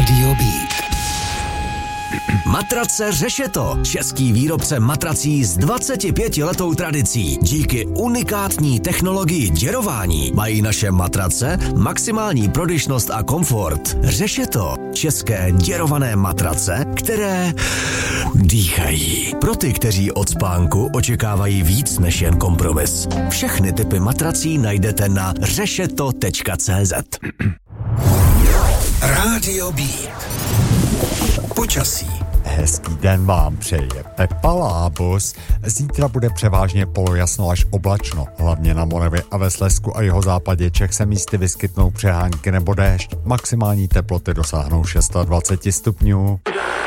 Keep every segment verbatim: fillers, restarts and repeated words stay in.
Rádio Beat. Matrace Řešeto. Český výrobce matrací s dvacetipětiletou tradicí. Díky unikátní technologii děrování mají naše matrace maximální prodyšnost a komfort. Řešeto. České děrované matrace, které dýchají. Pro ty, kteří od spánku očekávají víc než jen kompromis. Všechny typy matrací najdete na řešeto tečka cé zet. Rádio Beat. Počasí. Hezký den vám přeje Pepa Lábus. Zítra bude převážně polojasno až oblačno. Hlavně na Moravě a ve Slezsku a jeho západě Čech se místy vyskytnou přehánky nebo déšť. Maximální teploty dosáhnou dvacet šest stupňů.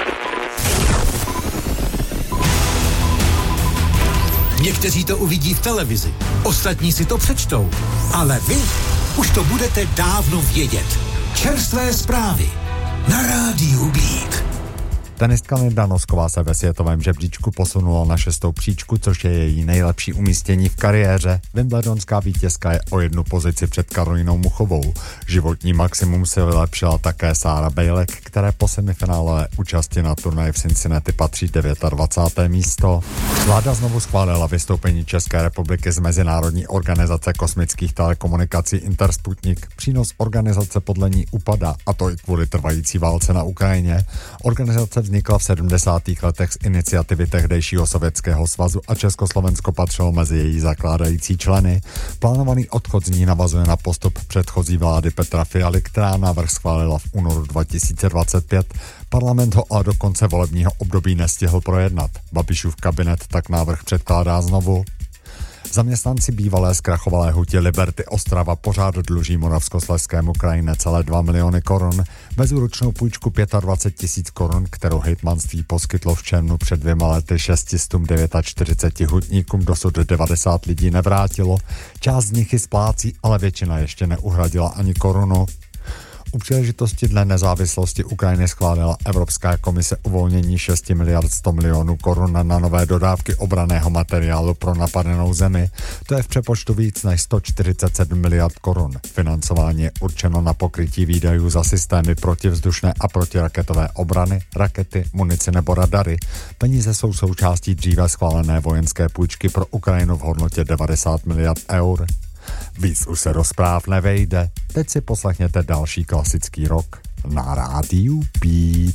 Někteří to uvidí v televizi, ostatní si to přečtou. Ale vy už to budete dávno vědět. Čerstvé zprávy na Rádiu Beat. Tenistka Linda Nosková se ve světovém žebříčku posunula na šestou příčku, což je její nejlepší umístění v kariéře. Wimbledonská vítězka je o jednu pozici před Karolínou Muchovou. Životní maximum se vylepšila také Sára Bejlek, které po semifinálové účasti na turnaji v Cincinnati patří dvacáté deváté místo. Vláda znovu schválila vystoupení České republiky z Mezinárodní organizace kosmických telekomunikací Intersputnik. Přínos organizace podle ní upadá, a to i kvůli trvající válce na Ukrajině. Organizace vznikla v sedmdesátých letech z iniciativy tehdejšího Sovětského svazu a Československo patřilo mezi její zakládající členy. Plánovaný odchod z ní navazuje na postup předchozí vlády Petra Fialy, která návrh schválila v únoru dva tisíce dvacet pět. Parlament ho ale do konce volebního období nestihl projednat. Babišův kabinet tak návrh předkládá znovu. Zaměstnanci bývalé zkrachovalé hutě Liberty Ostrava pořád dluží Moravskoslezskému kraji necelé dva miliony korun. Bezúročnou půjčku dvacet pět tisíc korun, kterou hejtmanství poskytlo v červnu před dvěma lety šest set čtyřicet devět hutníkům, dosud devadesát lidí nevrátilo. Část z nich ji splácí, ale většina ještě neuhradila ani korunu. U příležitosti Dne nezávislosti Ukrajiny schválila Evropská komise uvolnění šest miliard sto milionů korun na nové dodávky obranného materiálu pro napadenou zemi. To je v přepočtu víc než sto čtyřicet sedm miliard korun. Financování je určeno na pokrytí výdajů za systémy protivzdušné a protiraketové obrany, rakety, munici nebo radary. Peníze jsou součástí dříve schválené vojenské půjčky pro Ukrajinu v hodnotě devadesát miliard eur. Víc už se do zpráv nevejde. Teď si poslechněte další klasický rock na Rádiu Beat.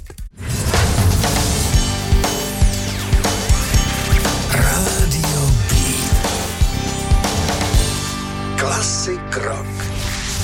Rádio Beat. Classic rock.